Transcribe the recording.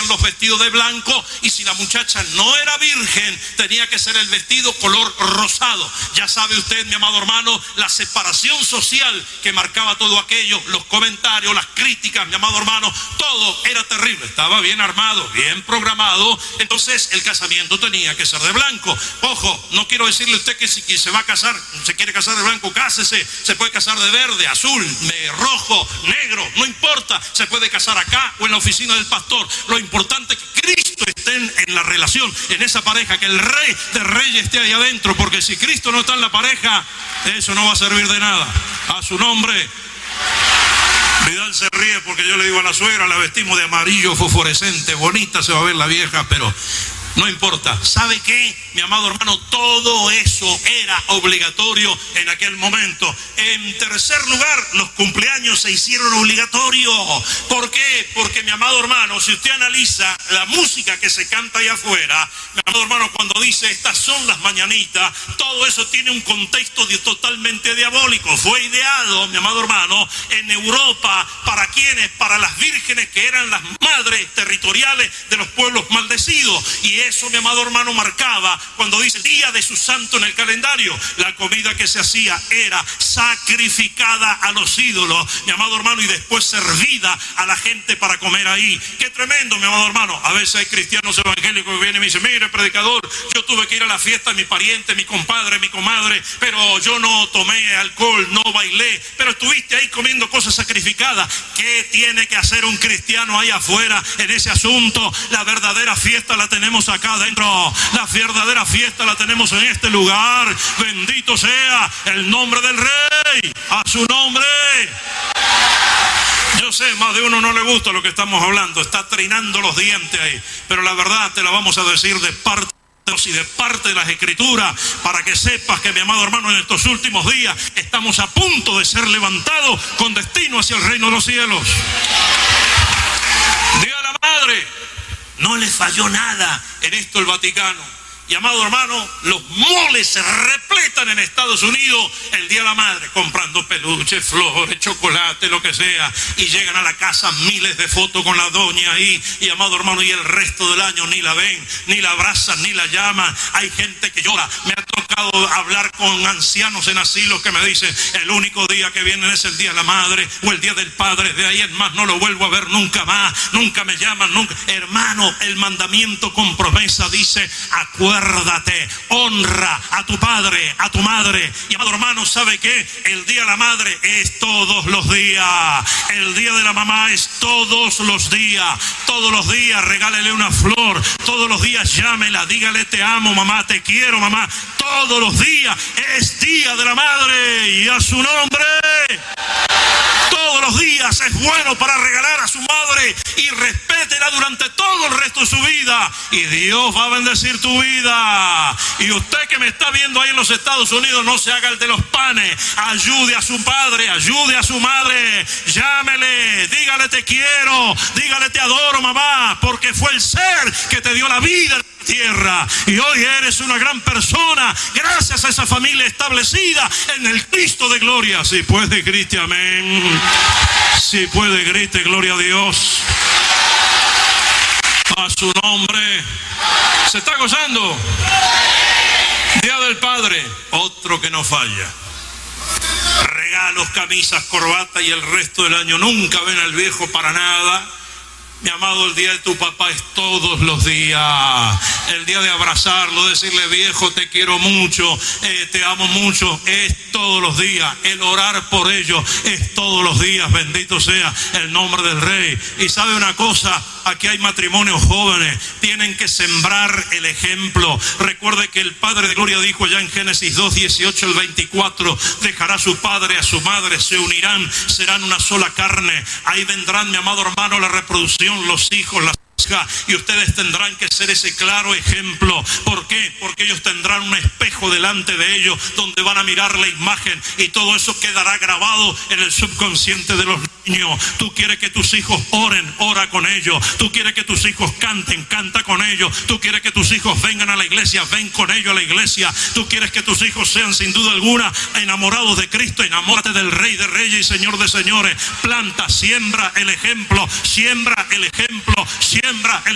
usan los vestidos de blanco, y si la muchacha no era virgen, tenía que ser el vestido color rosado. Ya sabe usted, mi amado hermano, la separación social que marcaba todo aquello, los comentarios, las críticas, mi amado hermano, todo era terrible. Estaba bien armado, bien programado. Entonces el casamiento tenía que ser de blanco. Ojo, no quiero decirle a usted que si se va a casar, se quiere casar de blanco, cásese. Se puede casar de verde, azul, rojo, negro, no importa. Se puede casar acá o en la oficina del pastor. Lo importante es que Cristo esté en la relación, en esa pareja, que el Rey de Reyes esté ahí adentro, porque si Cristo no está en la pareja, eso no va a servir de nada. A su nombre. Vidal se ríe porque yo le digo a la suegra, la vestimos de amarillo fosforescente, bonita se va a ver la vieja, pero no importa. ¿Sabe qué, mi amado hermano? Todo eso era obligatorio en aquel momento. En tercer lugar, los cumpleaños se hicieron obligatorios. ¿Por qué? Porque, mi amado hermano, si usted analiza la música que se canta allá afuera, mi amado hermano, cuando dice estas son las mañanitas, todo eso tiene un contexto totalmente diabólico. Fue ideado, mi amado hermano, en Europa. ¿Para quiénes? Para las vírgenes que eran las madres territoriales de los pueblos maldecidos. Y eso, mi amado hermano, marcaba cuando dice día de su santo en el calendario. La comida que se hacía era sacrificada a los ídolos, mi amado hermano, y después servida a la gente para comer ahí. Qué tremendo, mi amado hermano. A veces hay cristianos evangélicos que vienen y me dicen, mire, predicador, yo tuve que ir a la fiesta de mi pariente, mi compadre, mi comadre, pero yo no tomé alcohol, no bailé, pero estuviste ahí comiendo cosas sacrificadas. ¿Qué tiene que hacer un cristiano ahí afuera en ese asunto? La verdadera fiesta la tenemos acá adentro. La verdadera fiesta la tenemos en este lugar. Bendito sea el nombre del Rey. A su nombre. Yo sé, más de uno no le gusta lo que estamos hablando. Está trinando los dientes ahí. Pero la verdad te la vamos a decir de parte y de parte de las Escrituras, para que sepas que, mi amado hermano, en estos últimos días estamos a punto de ser levantados con destino hacia el reino de los cielos. Diga a la madre, no le falló nada en esto el Vaticano. Y, amado hermano, los moles se repletan en Estados Unidos el Día de la Madre, comprando peluches, flores, chocolate, lo que sea, y llegan a la casa miles de fotos con la doña ahí, y, amado hermano, y el resto del año ni la ven, ni la abrazan, ni la llaman. Hay gente que llora. Me ha tocado hablar con ancianos en asilos que me dicen, el único día que vienen es el Día de la Madre o el Día del Padre, de ahí en más no lo vuelvo a ver nunca más, nunca me llaman, nunca. Hermano, el mandamiento con promesa dice, acuérdate, honra a tu padre, a tu madre. Y, amado hermano, ¿sabe qué? El Día de la Madre es todos los días. El Día de la Mamá es todos los días. Todos los días regálele una flor. Todos los días llámela, dígale te amo mamá, te quiero mamá. Todos los días es Día de la Madre, y a su nombre. Todos los días es bueno para regalar a su madre y respétela durante todo el resto de su vida, y Dios va a bendecir tu vida. Y usted que me está viendo ahí en los Estados Unidos, no se haga el de los panes. Ayude a su padre, ayude a su madre, llámele, dígale te quiero, dígale te adoro mamá, porque fue el ser que te dio la vida en la tierra, y hoy eres una gran persona gracias a esa familia establecida en el Cristo de gloria. Si puede, grite amén. Si puede, grite gloria a Dios. A su nombre. ¿Se está gozando? Día del Padre, otro que no falla. Regalos, camisas, corbata, y el resto del año nunca ven al viejo para nada. Mi amado, el día de tu papá es todos los días. El día de abrazarlo, decirle viejo te quiero mucho, te amo mucho, es todos los días. El orar por ellos es todos los días. Bendito sea el nombre del Rey. Y sabe una cosa, aquí hay matrimonios jóvenes, tienen que sembrar el ejemplo. Recuerde que el Padre de Gloria dijo ya en Génesis 2, 18 al 24, dejará a su padre, a su madre, se unirán, serán una sola carne. Ahí vendrán, mi amado hermano, la reproducción, los hijos, las hijas, y ustedes tendrán que ser ese claro ejemplo. ¿Por qué? Porque ellos tendrán un espejo delante de ellos donde van a mirar la imagen, y todo eso quedará grabado en el subconsciente de los niños. Tú quieres que tus hijos oren, ora con ellos. Tú quieres que tus hijos canten, canta con ellos. Tú quieres que tus hijos vengan a la iglesia, ven con ellos a la iglesia. Tú quieres que tus hijos sean sin duda alguna enamorados de Cristo, enamórate del Rey de Reyes y Señor de Señores. Planta, siembra el ejemplo, siembra el ejemplo, siembra el